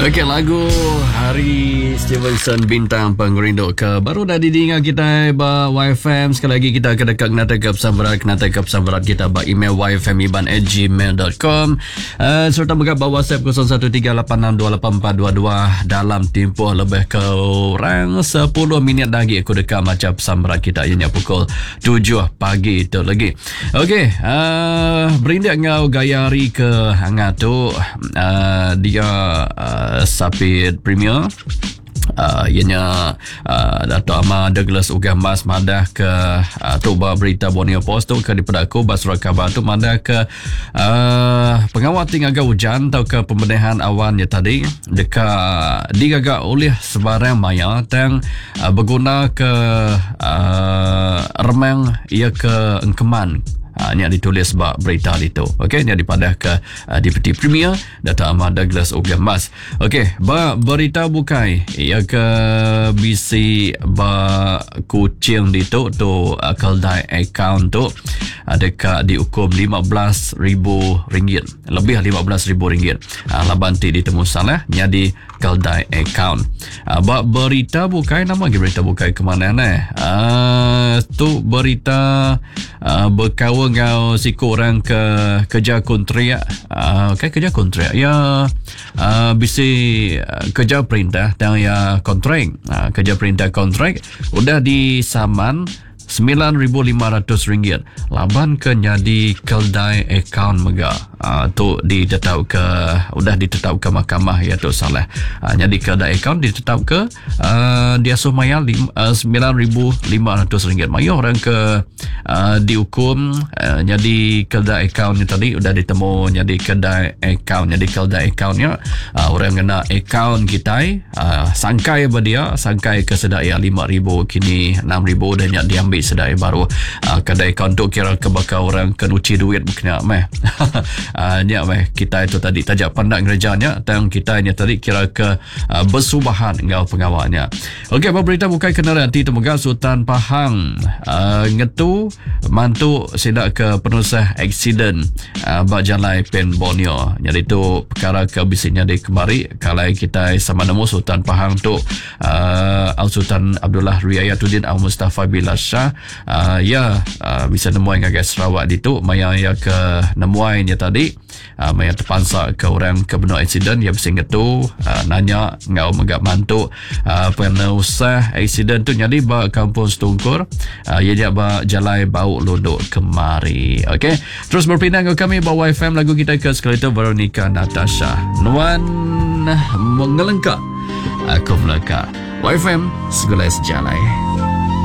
Okey, lagu Hari Stevenson Bintang Pengerinduk ke baru dah didengar kita ba YFM. Sekali lagi kita akan dekat kenata ke sambarat kita ba email yfmiban@gmail.com serta buka ba WhatsApp 0138628422 dalam tempoh lebih kurang 10 minit lagi aku dekat macam sambarat kita ianya pukul 7 pagi tu lagi. Okey, berindak ngau gayari ke hangat tu dia Sapit Premier ianya Dato' Ahmad Douglas Ugamas madah ke tuba berita Borneo Post tu ke daripada aku Basra Khabar tu madah ke pengawal tinggal hujan atau ke pembenahan awan ya tadi dekat digagak oleh sebarang maya dan berguna ke remang ia ke engkeman. Ini yang ditulis sebab berita itu. Okey, ini daripada ke Deputy Premier Dato' Ahmad Douglas Ugamas. Okey, berita bukai ia ke bisi ba kucing itu tu keldai account tu dekat dihukum RM15,000, lebih RM15,000. Laban ti ditemu salah jadi keldai account. Berita bukai nama berita bukai ke mana tu berita berkawan ngau si korang ke kerja kontrak kerja kontrak ya bisi kerja perintah dan ya kontrak kerja perintah kontrak udah disaman RM9,500 laban ke jadi keldai account mega tu ditetap ke udah ditetap ke mahkamah ya tu salah jadi keldai account ditetap ke dia sumaya RM9,500 mayo orang ke dihukum jadi keldai account ni tadi udah ditemu jadi keldai accountnya orang kena account kita sangkai berdia sangkai ke sedaya RM5,000 kini RM6,000 dan diambil sedai baru kedai account tu kira kebakar orang kenuci duit bukannya meh kita itu tadi tajak pandang gerejanya dan kita ini tadi kira ke bersubahan dengan pengawalnya. Okey, berita bukai kendaraan nanti temukan Sultan Pahang ngetu mantu sidak ke penusah aksiden bak jalai pen Borneo. Jadi itu perkara ke bisanya di kemari kalau kita sama nemu Sultan Pahang tu Al-Sultan Abdullah Riayatuddin Al-Mustafa Bilal Shah bisa nemuai ngagai Sarawak itu maya ya ke nemuai nya tadi maya terpansa ke orang ke benar insiden ya bising itu nanya ngau megak mantu penusah insiden tu jadi ba kampung Setungkur ia dia ba jalai bau lodok kemari. Okey, terus berpindah ke kami bawa YFM lagu kita ke sekali itu Veronica Natasha Nuan mengelengkak aku meleka YFM segala sejalai.